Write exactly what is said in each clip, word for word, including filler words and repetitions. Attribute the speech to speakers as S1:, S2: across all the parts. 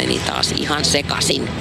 S1: meni taas ihan sekasin.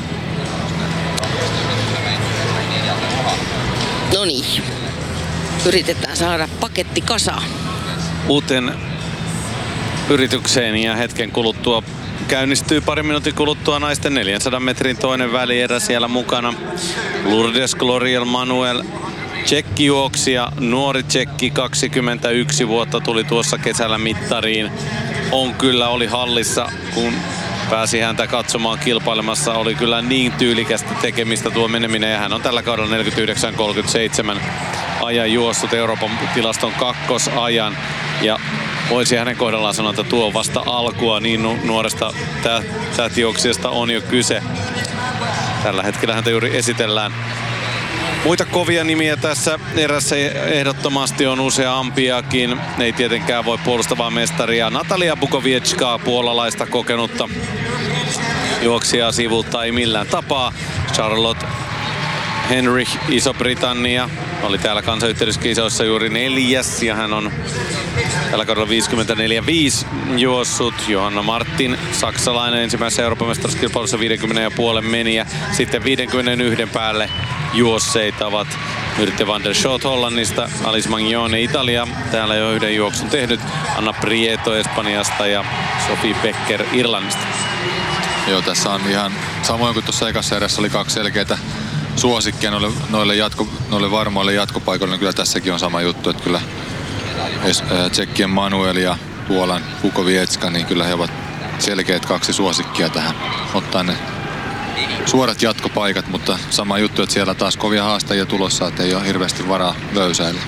S1: No niin, yritetään saada paketti kasaan.
S2: Uuteen yritykseen ja hetken kuluttua käynnistyy parin minuutin kuluttua naisten neljänsadan metrin toinen välierä siellä mukana. Lourdes Gloriel Manuel, tsekkijuoksija, nuori tsekki, kaksikymmentäyksi vuotta, tuli tuossa kesällä mittariin. On kyllä, oli hallissa, kun pääsi häntä katsomaan kilpailemassa. Oli kyllä niin tyylikästä tekemistä tuo meneminen ja hän on tällä kaudella neljäkymmentäyhdeksän kolmekymmentäseitsemän ajan juossut Euroopan tilaston kakkosajan. Ja voisi hänen kohdallaan sanoa, että tuo on vasta alkua, niin nuoresta tähtijuoksijasta on jo kyse. Tällä hetkellä häntä juuri esitellään. Muita kovia nimiä tässä erässä ehdottomasti on useampiakin. Ei tietenkään voi puolustavaa mestaria Natalia Bukowieczkaa, puolalaista kokenutta juoksijaa sivuuttaa ei millään tapaa. Charlotte Henrich, Iso-Britannia, oli täällä kansanyhteydeskisoissa juuri neljäs ja hän on tällä kaudella viisikymmentäneljä viisi juossut. Johanna Martin, saksalainen, ensimmäisessä Euroopan mestaruuskilpailussa viisikymmentä pilkku viisi meni ja sitten viisikymmentäyksi päälle juosseita ovat Myrthe van der Schot Hollannista, Alice Magnone Italia, täällä jo yhden juoksun tehnyt, Anna Prieto Espanjasta ja Sophie Becker Irlannista.
S3: Joo, tässä on ihan samoin kuin tuossa ekassa erässä oli kaksi selkeää suosikkia noille, noille, jatko, noille varmoille jatkopaikoille, niin kyllä tässäkin on sama juttu, että kyllä Tsekkien Manuel ja Puolan Bukowieczka, niin kyllä he ovat selkeät kaksi suosikkia tähän ottaa ne suorat jatkopaikat, mutta sama juttu, että siellä taas kovia haastajia tulossa, että ei ole hirveästi varaa löysäillä.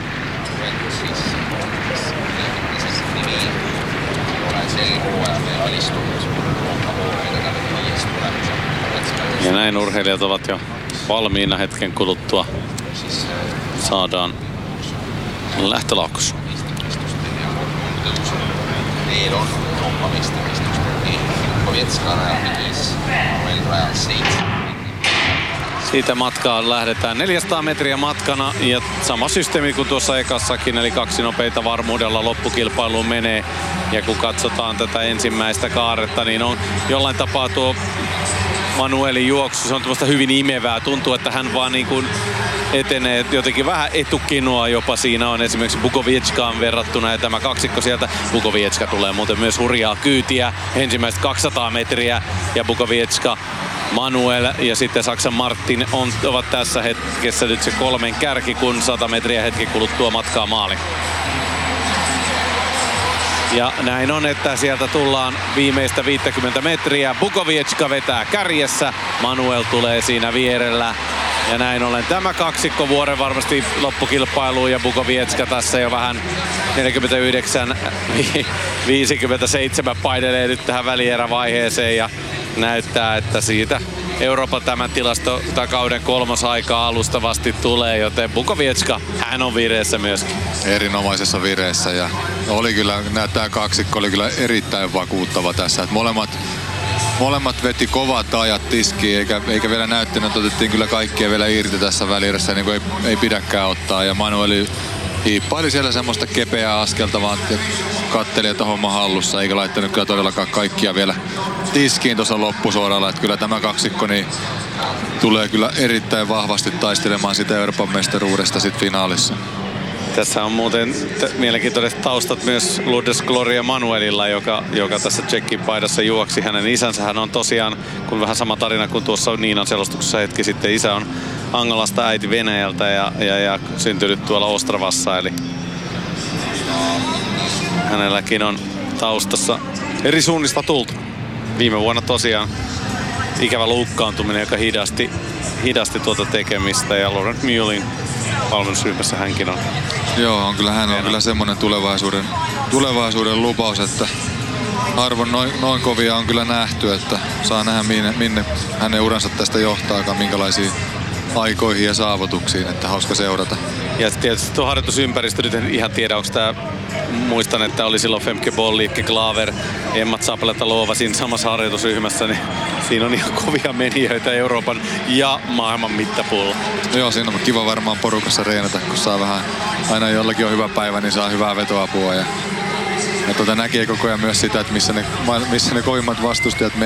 S2: Ja näin urheilijat ovat jo valmiina hetken kuluttua. Saadaan lähtölaukaus. Siitä matkaa lähdetään neljäsataa metriä matkana ja sama systeemi kuin tuossa ekassakin, eli kaksi nopeita varmuudella loppukilpailuun menee. Ja kun katsotaan tätä ensimmäistä kaaretta, niin on jollain tapaa tuo Manuelin juoksu, se on tuosta hyvin imevää. Tuntuu, että hän vaan niin kuin etenee jotenkin vähän etukinoa jopa siinä on esimerkiksi Bukowieczkaan verrattuna ja tämä kaksikko sieltä. Bukowieczka tulee muuten myös hurjaa kyytiä ensimmäiset kaksisataa metriä ja Bukowieczka, Manuel ja sitten Saksan Martin on, ovat tässä hetkessä nyt se kolmen kärki, kun sata metriä hetken kuluttua matkaa maaliin. Ja näin on, että sieltä tullaan viimeistä viisikymmentä metriä. Bukowieczka vetää kärjessä, Manuel tulee siinä vierellä. Ja näin ollen tämä kaksikko vuoren varmasti loppukilpailuun ja Bukowieczka tässä jo vähän neljäkymmentäyhdeksän viisikymmentäseitsemän painelee nyt tähän välierävaiheeseen ja näyttää, että siitä Euroopan tämän tilasto tai kauden kolmas aika alustavasti tulee, joten Bukowieczka, hän on vireessä myöskin.
S3: Erinomaisessa vireessä ja oli kyllä, tämä kaksikko oli kyllä erittäin vakuuttava tässä, että molemmat Molemmat veti kovat ajat tiskiin, eikä, eikä vielä näyttänyt, että otettiin kyllä kaikkia vielä irti tässä välierässä, niin kuin ei, ei pidäkään ottaa. Ja Manueli hiippaili siellä semmoista kepeää askelta, vaan katteli, että homma hallussa, eikä laittanut kyllä todellakaan kaikkia vielä tiskiin tuossa loppusuoralla. Että kyllä tämä kaksikko niin tulee kyllä erittäin vahvasti taistelemaan sitä Euroopan mestaruudesta sit finaalissa.
S2: Tässä on muuten mielenkiintoiset taustat myös Lourdes Gloria Manuelilla, joka, joka tässä Tšekin paidassa juoksi. Hänen isänsä hän on tosiaan, kun vähän sama tarina kuin tuossa Niinan selostuksessa hetki sitten, isä on Angolasta, äiti Venäjältä ja, ja, ja syntynyt tuolla Ostravassa. Eli hänelläkin on taustassa eri suunnista tultu. Viime vuonna tosiaan ikävä loukkaantuminen, joka hidasti, hidasti tuota tekemistä ja Laurent Muehlin valmennusryhmässä hänkin on.
S3: Joo, on kyllä, hän on kyllä semmoinen tulevaisuuden, tulevaisuuden lupaus, että harvoin noin, noin kovia on kyllä nähty, että saa nähdä minne, minne hänen uransa tästä johtaakaan, minkälaisiin aikoihin ja saavutuksiin, että hauska seurata.
S2: Ja tietysti tuo harjoitusympäristö, nyt en ihan tiedä, onko tämä, muistan, että oli silloin Femke Boll, Liike Klaver, Emma Zapleta-Luova siinä samassa harjoitusryhmässä, niin siinä on ihan kovia menijöitä Euroopan ja maailman mittapuulla.
S3: Joo, siinä on kiva varmaan porukassa reenata, kun saa vähän, aina jollakin on hyvä päivä, niin saa hyvää vetoapua ja, ja tuota näkee koko ajan myös sitä, että missä ne, missä ne kovimmat vastustajat menee.